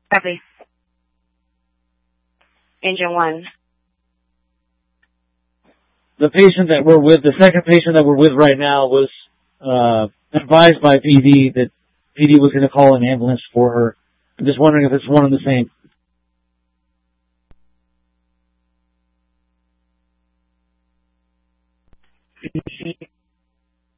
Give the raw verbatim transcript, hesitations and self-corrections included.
Copy. Engine one. The patient that we're with, the second patient that we're with right now was uh, advised by P D that P D was going to call an ambulance for her. I'm just wondering if it's one and the same.